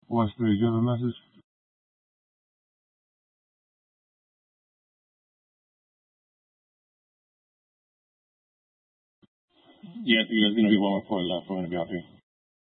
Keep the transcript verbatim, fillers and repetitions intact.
Lester, did you have a message? Yes, there's going to be one more point left. We're going to be off here.